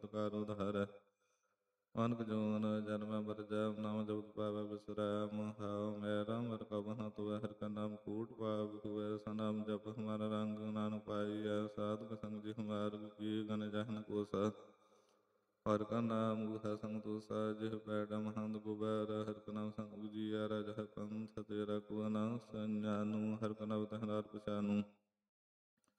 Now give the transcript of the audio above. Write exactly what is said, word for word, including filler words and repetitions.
ਕਾਰ ਉਧਾਰੈ। ਅਨਕ zone ਜਨਮੈ ਬਰ ਜਮ ਨਾਮ ਜਪਤ ਪਾਵੈ ਬਿਸਰੈ। ਮਹਾਉ ਮੇਰਾ ਮਰ ਕਬ ਨਾ ਤੁਵੈ ਹਰਿ ਕਾ ਨਾਮ ਕੂਟ ਪਾਵ ਹੁਐ। ਸਨਾਮ ਜਪ ਹਮਾਰਾ ਰੰਗ ਨਾਨਕ ਪਾਈਐ। ਸਾਧਕ ਸੰਗ ਜਿ ਹਮਾਰ ਕੀ ਗਨ ਜਹਨ ਕੋਸਾ। ਹਰਿ ਕਾ ਨਾਮ ਗੁਹਾ ਸੰਗ ਤੁਸਾ ਜਿਹ ਪੈਡਾ ਮਹੰਦ ਕੁਬੈਰ। ਹਰਿ ਕਾ ਨਾਮ ਸੰਗ ਬੁਝੀਐ ਰਾਜਾ ਪੰਥ